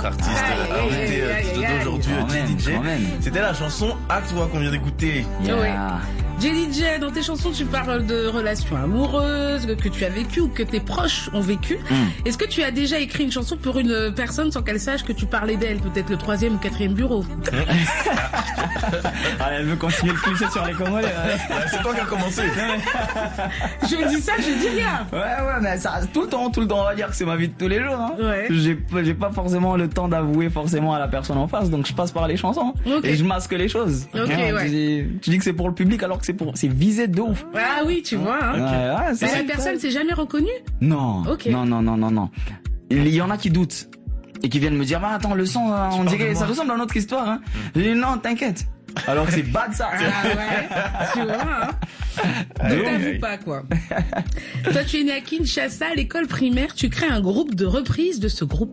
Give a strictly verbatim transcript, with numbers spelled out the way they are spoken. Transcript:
notre artiste Aïe, invité aïe, aïe, aïe, aïe. d'aujourd'hui, Quand J même, D J. quand même. C'était la chanson Act trois qu'on vient d'écouter. Yeah. J D J, dans tes chansons, tu parles de relations amoureuses que tu as vécues ou que tes proches ont vécues. Mm. Est-ce que tu as déjà écrit une chanson pour une personne sans qu'elle sache que tu parlais d'elle, peut-être le troisième ou quatrième bureau? Ah, elle veut continuer le cliché sur les Congolais. Ouais, Ouais, c'est toi qui as commencé. Je dis ça, je dis rien. ouais, ouais, mais ça, tout le temps, tout le temps, on va dire que c'est ma vie de tous les jours. Hein. Ouais. J'ai, j'ai pas forcément le temps d'avouer forcément à la personne en face, donc je passe par les chansons Ok. et je masque les choses. Ok, Hein, ouais. tu, dis, tu dis que c'est pour le public alors que c'est pour, c'est visé de ouf. Ah oui, tu vois. Hein. Ouais, ouais, c'est Mais la ça. personne s'est jamais reconnue? Non, Ok. non, non, non, non, non. Il y en a qui doutent et qui viennent me dire, bah attends, le son, hein, on parles dirait, de ça moi. ressemble à notre histoire. Hein. J'ai dit non, t'inquiète. Alors que c'est bad ça. Ah ouais, tu vois. Hein. Aïe, Ne t'avoue aïe. pas, quoi. Toi, tu es né à Kinshasa, à l'école primaire, tu crées un groupe de reprise de ce groupe.